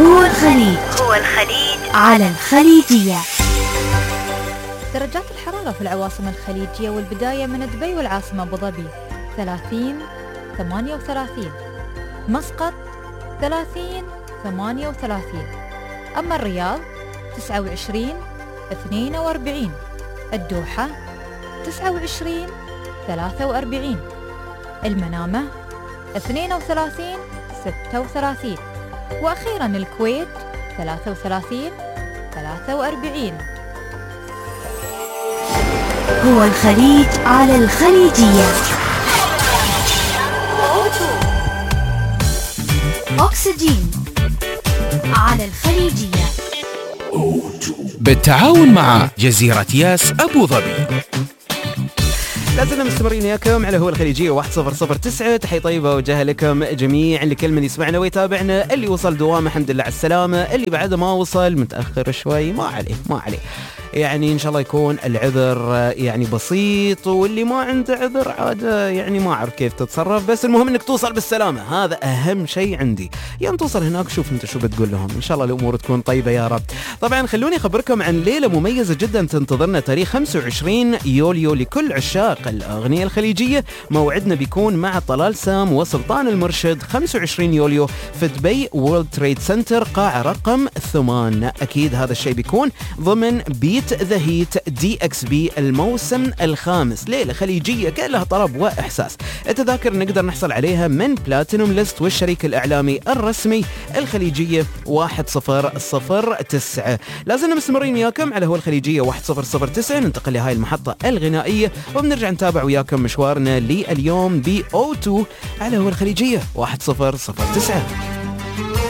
هو الخليج على الخليجية. درجات الحرارة في العواصم الخليجية، والبداية من دبي والعاصمة أبو ظبي 30 38، مسقط 30 38، أما الرياض 29 42، الدوحة 29 43، المنامة 32 36، وأخيرا الكويت 33 43. هو الخليج على الخليجية. أكسجين على الخليجية بالتعاون مع جزيرة ياس أبو ظبي. لازلنا مستمرين وياكم على هو الخليجية 1009. تحية طيبة وجهة لكم جميعا، لكل من يسمعنا ويتابعنا، اللي وصل دوامه الحمد لله على السلامة، اللي بعد ما وصل متأخر شوي ما عليه يعني إن شاء الله يكون العذر يعني بسيط، واللي ما عنده عذر عاد يعني ما أعرف كيف تتصرف، بس المهم إنك توصل بالسلامة، هذا أهم شيء عندي. يعني توصل هناك شوف أنت شو بتقول لهم، إن شاء الله الأمور تكون طيبة يا رب. طبعا خلوني أخبركم عن ليلة مميزة جدا تنتظرنا تاريخ 25 يوليو لكل عشاق الأغنية الخليجية. موعدنا بيكون مع طلال سام وسلطان المرشد 25 يوليو في دبي وورلد تريد سنتر، قاعة رقم 8. أكيد هذا الشيء بيكون ضمن بيت ذا هيت DXB الموسم الخامس. ليلة خليجية كلها طرب وإحساس. التذاكر نقدر نحصل عليها من بلاتينوم ليست والشريك الإعلامي الرسمي الخليجية 1009. لازلنا مستمرين وياكم على هو الخليجية 1009. ننتقل لهاي المحطة الغنائية وبنرجع نتابع وياكم مشوارنا لليوم ب O2 على هو الخليجية 1009.